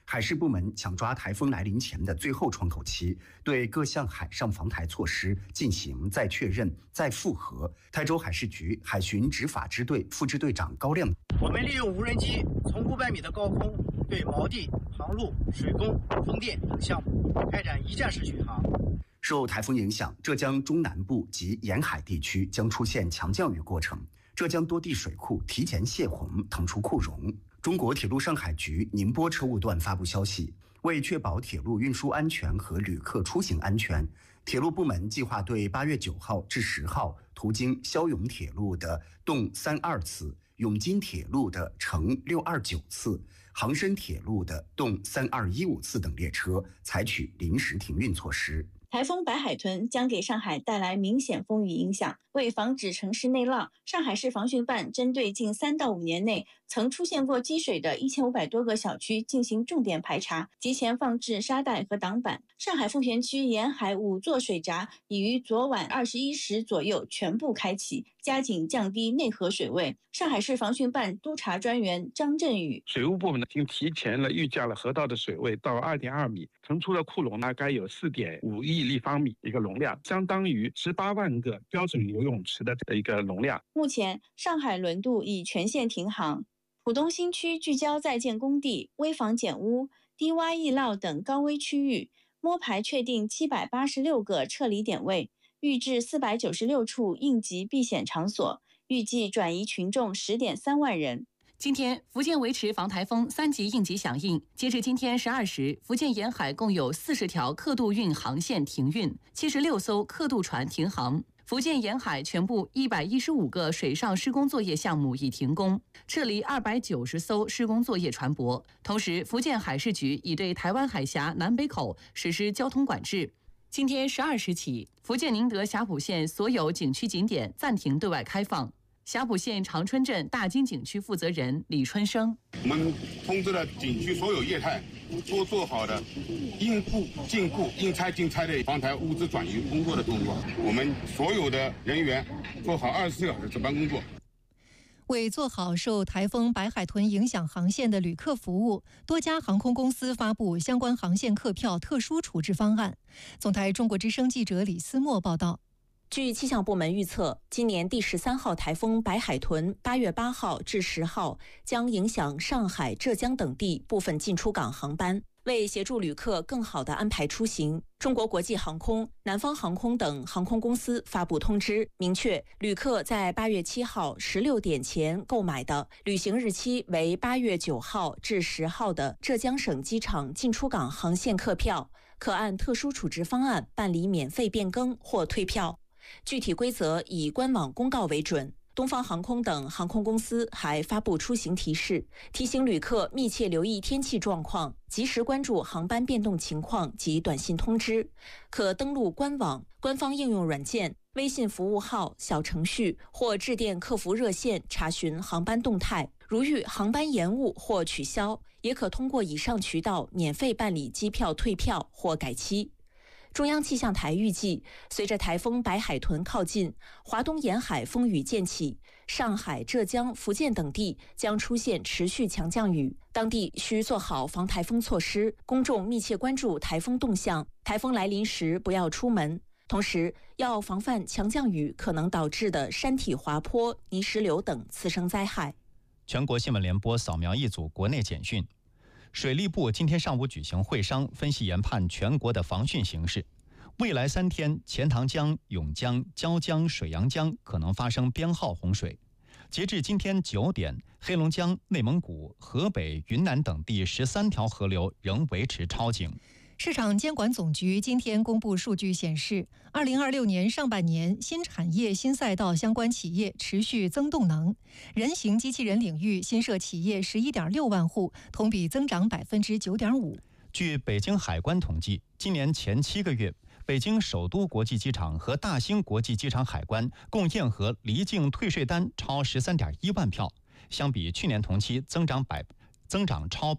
海事部门抢抓台风来临前的最后窗口期，对各项海上防台措施进行再确认、再复核。台州海事局海巡执法支队副支队长高亮， 我们利用无人机从500米的高空对锚地、航路、水工、风电等项目开展一站式巡航。 受台风影响，浙江中南部及沿海地区将出现强降雨过程，浙江多地水库提前泄洪，腾出库容。中国铁路上海局宁波车务段发布消息，为确保铁路运输安全和旅客出行安全，铁路部门计划对8月9号至10号途经霄永铁路的动32次、永金铁路的乘629次、杭深铁路的动3215次等列车采取临时停运措施。 台风白海豚将给上海带来明显风雨影响，为防止城市内涝，上海市防汛办针对近3到5年内曾出现过积水的1500多个小区进行重点排查，提前放置沙袋和挡板。上海奉贤区沿海5座水闸已于昨晚21时左右全部开启，加紧降低内河水位。上海市防汛办督察专员张振宇， 水务部门已经提前预价了河道的水位到2.2米，腾出的库容大概有4.5亿立方米一个容量，相当于18万个标准游泳池的一个容量。 目前上海轮渡已全线停航，浦东新区聚焦在建工地、危房减污、低洼易涝等高危区域，摸排确定786个撤离点位，预置496处应急避险场所，预计转移群众10.3万人。 今天，福建维持防台风3级应急响应。截至今天12时，福建沿海共有40条客渡运航线停运，76艘客渡船停航。福建沿海全部115个水上施工作业项目已停工，撤离290艘施工作业船舶。同时，福建海事局已对台湾海峡南北口实施交通管制。今天12时起，福建宁德霞浦县所有景区景点暂停对外开放。霞浦县长春镇大金景区负责人李春生， 我们通知了景区所有业态都做好的应付进库、应拆尽拆的防台物资转移工作的动作，我们所有的人员做好24小时值班工作。 为做好受台风白海豚影响航线的旅客服务，多家航空公司发布相关航线客票特殊处置方案。总台中国之声记者李思墨报道。 据气象部门预测，今年第13号台风白海豚8月8号至10号将影响上海、浙江等地部分进出港航班。为协助旅客更好地安排出行，中国国际航空、南方航空等航空公司发布通知，明确旅客在8月7号16点前购买的旅行日期为8月9号至10号的浙江省机场进出港航线客票，可按特殊处置方案办理免费变更或退票。具体规则以官网公告为准。东方航空等航空公司还发布出行提示，提醒旅客密切留意天气状况，及时关注航班变动情况及短信通知。可登录官网、官方应用软件、微信服务号、小程序或致电客服热线查询航班动态。如遇航班延误或取消，也可通过以上渠道免费办理机票退票或改期。中央气象台预计，随着台风白海豚靠近，华东沿海风雨渐起，上海、浙江、福建等地将出现持续强降雨，当地需做好防台风措施，公众密切关注台风动向，台风来临时不要出门。同时，要防范强降雨可能导致的山体滑坡、泥石流等次生灾害。 全国新闻联播扫描一组国内简讯。水利部今天上午举行会商，分析研判全国的防汛形势。未来3天，钱塘江、甬江、椒江、水阳江可能发生编号洪水。截至今天9点，黑龙江、内蒙古、河北、云南等地13条河流仍维持超警。 市场监管总局今天公布数据显示，2026年上半年新产业新赛道相关企业持续增动能，人形机器人领域新设企业11.6万户，同比增长9.5%。 据北京海关统计，今年前7个月，北京首都国际机场和大兴国际机场海关共验核离境退税单超13.1万票，相比去年同期增长超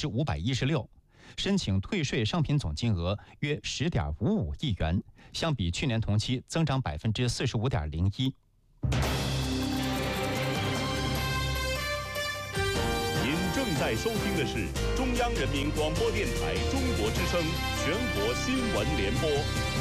516%。申请退税商品总金额约10.55亿元，相比去年同期增长45.01%。 您正在在收听的是中央人民广播电台中国之声全国新闻联播。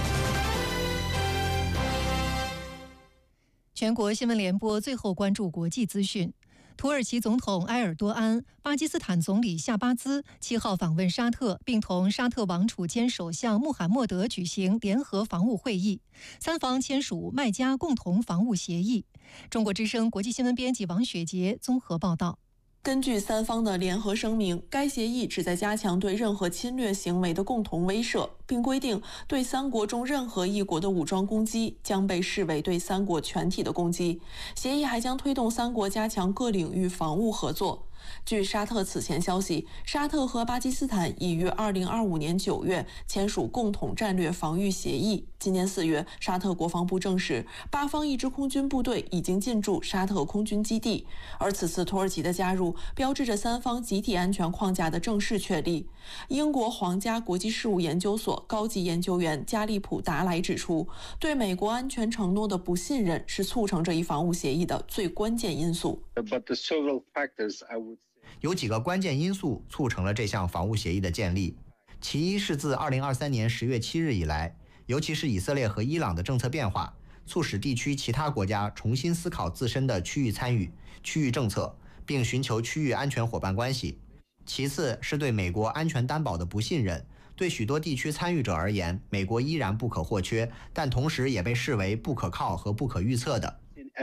全国新闻联播最后关注国际资讯。土耳其总统埃尔多安、巴基斯坦总理夏巴兹7号访问沙特，并同沙特王储兼首相穆罕默德举行联合防务会议，三方签署麦加共同防务协议。中国之声国际新闻编辑王雪杰综合报道。 根据三方的联合声明，该协议旨在加强对任何侵略行为的共同威慑，并规定对三国中任何一国的武装攻击将被视为对三国全体的攻击。协议还将推动三国加强各领域防务合作。据沙特此前消息，沙特和巴基斯坦已于2025年9月签署共同战略防御协议。今年4月，沙特国防部证实，8方一支空军部队已经进驻沙特空军基地。而此次土耳其的加入，标志着三方集体安全框架的正式确立。英国皇家国际事务研究所高级研究员加利普达莱指出，对美国安全承诺的不信任是促成这一防务协议的最关键因素。 有几个关键因素促成了这项防务协议的建立。其一是自2023年10月7日以来，尤其是以色列和伊朗的政策变化，促使地区其他国家重新思考自身的区域参与、区域政策，并寻求区域安全伙伴关系。其次是对美国安全担保的不信任。对许多地区参与者而言，美国依然不可或缺，但同时也被视为不可靠和不可预测的。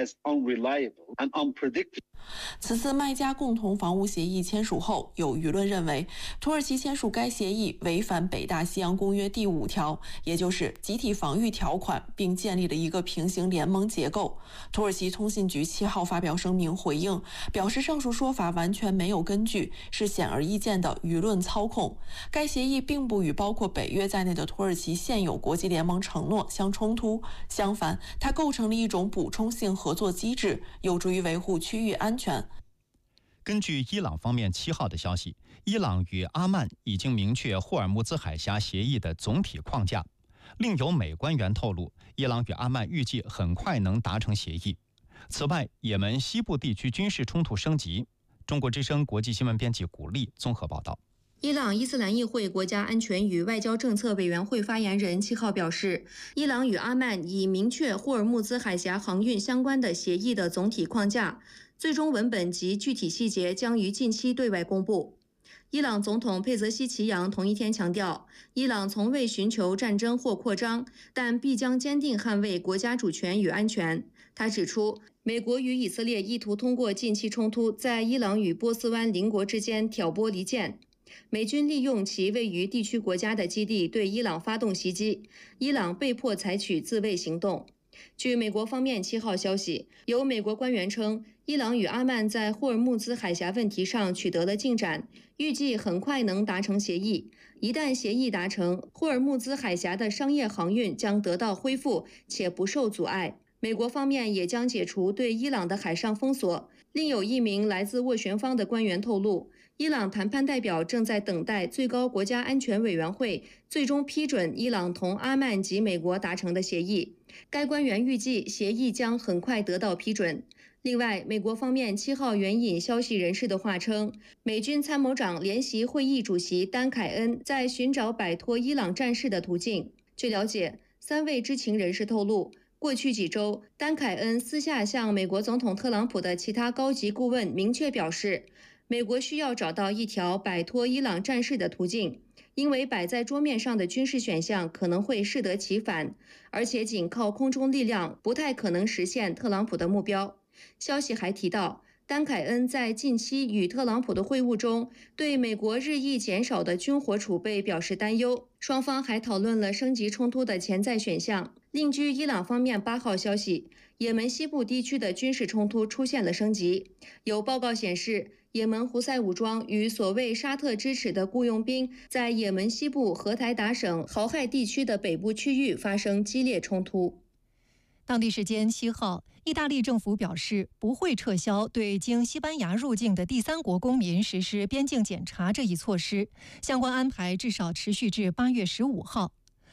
此次麦加共同防务协议签署后，有舆论认为土耳其签署该协议违反北大西洋公约第5条，也就是集体防御条款，并建立了一个平行联盟结构。土耳其通信局7号发表声明回应，表示上述说法完全没有根据，是显而易见的舆论操控。该协议并不与包括北约在内的土耳其现有国际联盟承诺相冲突，相反，它构成了一种补充性合作机制，有助于维护区域安全。 根据伊朗方面7号的消息，伊朗与阿曼已经明确霍尔木兹海峡协议的总体框架。另有美官员透露，伊朗与阿曼预计很快能达成协议。此外，也门西部地区军事冲突升级。中国之声国际新闻编辑古丽综合报道。 伊朗伊斯兰议会国家安全与外交政策委员会发言人7号表示，伊朗与阿曼已明确霍尔木兹海峡航运相关的协议的总体框架，最终文本及具体细节将于近期对外公布。伊朗总统佩泽西奇扬同一天强调，伊朗从未寻求战争或扩张，但必将坚定捍卫国家主权与安全。他指出，美国与以色列意图通过近期冲突在伊朗与波斯湾邻国之间挑拨离间。美军利用其位于地区国家的基地对伊朗发动袭击，伊朗被迫采取自卫行动。据美国方面7号消息，有美国官员称，伊朗与阿曼在霍尔木兹海峡问题上取得了进展，预计很快能达成协议。一旦协议达成，霍尔木兹海峡的商业航运将得到恢复，且不受阻碍。美国方面也将解除对伊朗的海上封锁。另有一名来自斡旋方的官员透露，伊朗谈判代表正在等待最高国家安全委员会最终批准伊朗同阿曼及美国达成的协议。该官员预计协议将很快得到批准。另外，美国方面7号援引消息人士的话称，美军参谋长联席会议主席丹凯恩在寻找摆脱伊朗战事的途径。据了解，3位知情人士透露，过去几周，丹凯恩私下向美国总统特朗普的其他高级顾问明确表示，美国需要找到一条摆脱伊朗战事的途径，因为摆在桌面上的军事选项可能会适得其反，而且仅靠空中力量不太可能实现特朗普的目标。消息还提到，丹凯恩在近期与特朗普的会晤中，对美国日益减少的军火储备表示担忧。双方还讨论了升级冲突的潜在选项。另据伊朗方面8号消息，也门西部地区的军事冲突出现了升级。有报告显示，也门胡塞武装与所谓沙特支持的雇佣兵在也门西部荷台达省豪亥地区的北部区域发生激烈冲突。 当地时间7号，意大利政府表示不会撤销对经西班牙入境的第三国公民实施边境检查这一措施，相关安排至少持续至8月15号。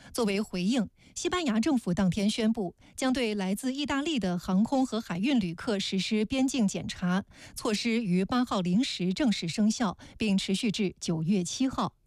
作为回应，西班牙政府当天宣布，将对来自意大利的航空和海运旅客实施边境检查，措施于8号0时正式生效，并持续至9月7号。